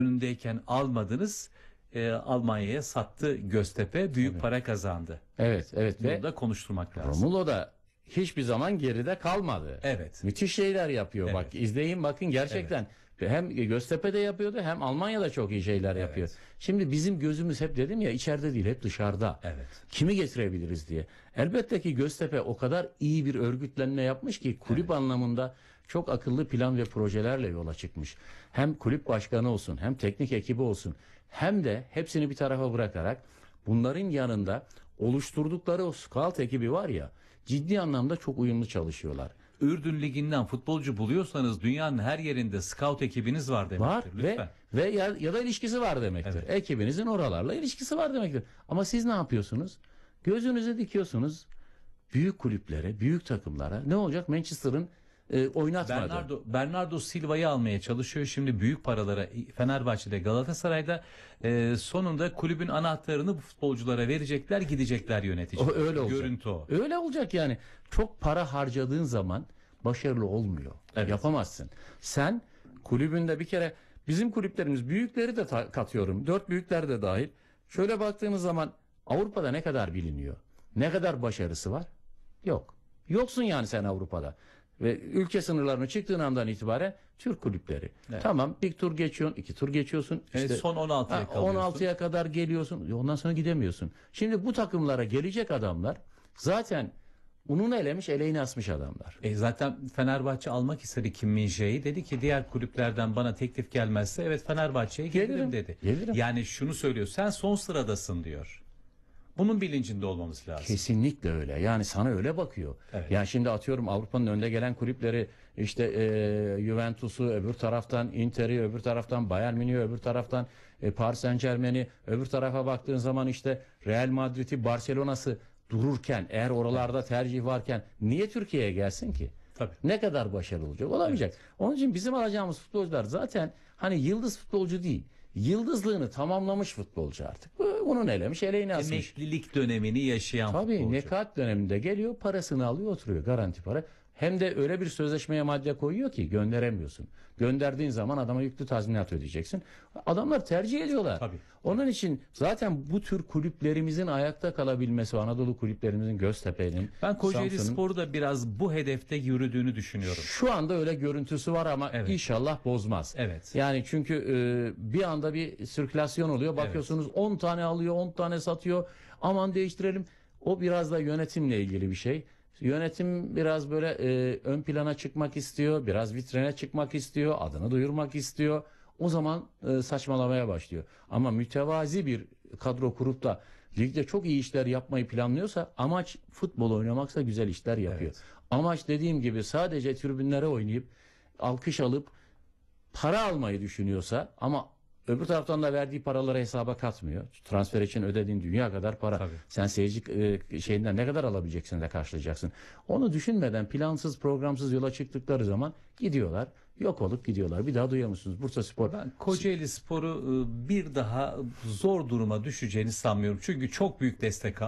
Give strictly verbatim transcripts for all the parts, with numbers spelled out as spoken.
önündeyken almadınız. E, Almanya'ya sattı Göztepe. Büyük Evet. para kazandı. Evet, evet. Bunu Ve da konuşturmak lazım. Romulo da hiçbir zaman geride kalmadı. Evet. Müthiş şeyler yapıyor. Evet. Bak izleyin bakın gerçekten. Hem Göztepe'de yapıyordu hem Almanya'da çok iyi şeyler Evet. yapıyor. Şimdi bizim gözümüz hep dedim ya içeride değil hep dışarıda. Evet. Kimi getirebiliriz diye. Elbette ki Göztepe o kadar iyi bir örgütlenme yapmış ki kulüp Evet. anlamında çok akıllı plan ve projelerle yola çıkmış. Hem kulüp başkanı olsun hem teknik ekibi olsun hem de hepsini bir tarafa bırakarak bunların yanında oluşturdukları o scout ekibi var ya ciddi anlamda çok uyumlu çalışıyorlar. Ürdün Ligi'nden futbolcu buluyorsanız dünyanın her yerinde scout ekibiniz var demektir. Var Lütfen. ve ve ya, ya da ilişkisi var demektir. Evet. Ekibinizin oralarla ilişkisi var demektir. Ama siz ne yapıyorsunuz? Gözünüzü dikiyorsunuz büyük kulüplere, büyük takımlara. Ne olacak? Manchester'ın e, oynatmadı. Bernardo, Bernardo Silva'yı almaya çalışıyor. Şimdi büyük paralara Fenerbahçe'de, Galatasaray'da e, sonunda kulübün anahtarını bu futbolculara verecekler, gidecekler yönetici. O öyle olacak. Görüntü o. Öyle olacak yani. Çok para harcadığın zaman başarılı olmuyor. Evet. Yapamazsın. Sen kulübünde bir kere bizim kulüplerimiz büyükleri de ta- katıyorum. Dört büyükler de dahil. Şöyle baktığınız zaman Avrupa'da ne kadar biliniyor? Ne kadar başarısı var? Yok. Yoksun yani sen Avrupa'da. Ve ülke sınırlarına çıktığın andan itibaren Türk kulüpleri. Evet. Tamam bir tur geçiyorsun, iki tur geçiyorsun. Evet, İşte, son on altıya ha, kalıyorsun. on altıya kadar geliyorsun. Ondan sonra gidemiyorsun. Şimdi bu takımlara gelecek adamlar zaten ununu elemiş, eleğini asmış adamlar. E zaten Fenerbahçe almak istedi Kim Min-jae'yi. Dedi ki diğer kulüplerden bana teklif gelmezse evet Fenerbahçe'ye gelirim, Gelirim, dedi. gelirim. Yani şunu söylüyor. Sen son sıradasın diyor. Bunun bilincinde olmamız lazım. Kesinlikle öyle. Yani sana öyle bakıyor. Evet. Yani şimdi atıyorum Avrupa'nın önde gelen kulüpleri işte e, Juventus'u öbür taraftan, Inter'i öbür taraftan, Bayern Münih'i öbür taraftan, e, Paris Saint-Germain'i öbür tarafa baktığın zaman işte Real Madrid'i, Barcelona'sı dururken eğer oralarda tercih varken niye Türkiye'ye gelsin ki? Tabii. Ne kadar başarılı olacak? Olamayacak. Onun için bizim alacağımız futbolcular zaten hani yıldız futbolcu değil. Yıldızlığını tamamlamış futbolcu artık. Bunun elemiş, eleğini asmış. Emeklilik dönemini yaşayan Tabii futbolcu. nekat döneminde geliyor, parasını alıyor, oturuyor. Garanti para. Hem de öyle bir sözleşmeye madde koyuyor ki gönderemiyorsun. Gönderdiğin zaman adama yüklü tazminat ödeyeceksin. Adamlar tercih ediyorlar. Tabii. Onun için zaten bu tür kulüplerimizin ayakta kalabilmesi, Anadolu kulüplerimizin, Göztepe'nin, Ben Kocaeli Samsun'un Spor'u da biraz bu hedefte yürüdüğünü düşünüyorum. şu anda öyle görüntüsü var ama Evet. inşallah bozmaz. Evet. Yani çünkü e, bir anda bir sirkülasyon oluyor. Bakıyorsunuz on tane alıyor, on tane satıyor. Aman değiştirelim. O biraz da yönetimle ilgili bir şey. Yönetim biraz böyle e, ön plana çıkmak istiyor. Biraz vitrine çıkmak istiyor. Adını duyurmak istiyor. O zaman e, saçmalamaya başlıyor. Ama mütevazi bir kadro kurup da ligde çok iyi işler yapmayı planlıyorsa amaç futbol oynamaksa güzel işler yapıyor. Evet. Amaç dediğim gibi sadece tribünlere oynayıp alkış alıp para almayı düşünüyorsa ama öbür taraftan da verdiği paraları hesaba katmıyor. Transfer için ödediğin dünya kadar para. Tabii. Sen seyirci e, şeyinden ne kadar alabileceksin de karşılayacaksın. Onu düşünmeden plansız programsız yola çıktıkları zaman gidiyorlar. Yok olup gidiyorlar. Bir daha duyuyor musunuz? Bursaspor. Ben Kocaeli Spor'u e, bir daha zor duruma düşeceğini sanmıyorum. Çünkü çok büyük destek, e,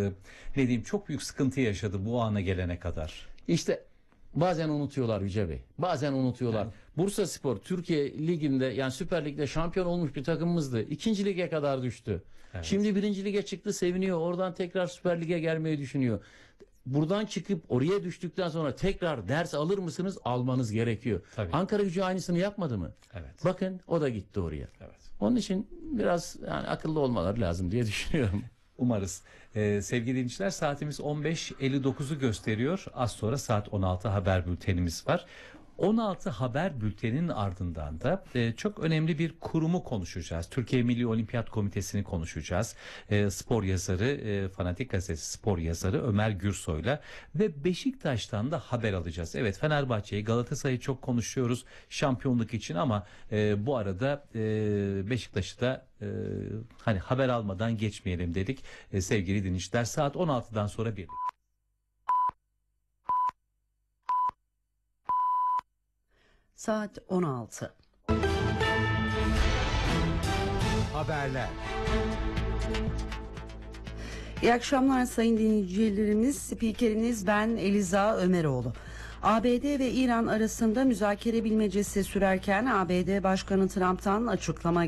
ne diyeyim, çok büyük sıkıntı yaşadı bu ana gelene kadar. İşte bazen unutuyorlar Yüce Bey. Bazen unutuyorlar. Evet. Bursaspor Türkiye Ligi'nde yani Süper Lig'de şampiyon olmuş bir takımımızdı. İkinci lige kadar düştü. Evet. Şimdi birinci lige çıktı, seviniyor. Oradan tekrar Süper Lig'e gelmeyi düşünüyor. Buradan çıkıp oraya düştükten sonra tekrar ders alır mısınız? Almanız gerekiyor. Tabii. Ankara Gücü aynısını yapmadı mı? Evet. Bakın o da gitti oraya. Evet. Onun için biraz yani akıllı olmaları lazım diye düşünüyorum. Umarız. Ee, sevgili dinleyiciler, saatimiz on beş elli dokuzu gösteriyor. Az sonra saat on altı haber bültenimiz var. on altı haber bülteninin ardından da e, çok önemli bir kurumu konuşacağız. Türkiye Milli Olimpiyat Komitesi'ni konuşacağız. E, spor yazarı, e, Fanatik Gazetesi spor yazarı Ömer Gürsoy'la ve Beşiktaş'tan da haber alacağız. Evet, Fenerbahçe'yi, Galatasaray'ı çok konuşuyoruz şampiyonluk için ama e, bu arada e, Beşiktaş'ı da e, hani haber almadan geçmeyelim dedik. E, sevgili dinleyiciler, saat on altıdan sonra birlikte. Saat on altı. Haberler. İyi akşamlar sayın dinleyicilerimiz. Spikeriniz ben Eliza Ömeroğlu. A B D ve İran arasında müzakere bilmecesi sürerken A B D Başkanı Trump'tan açıklama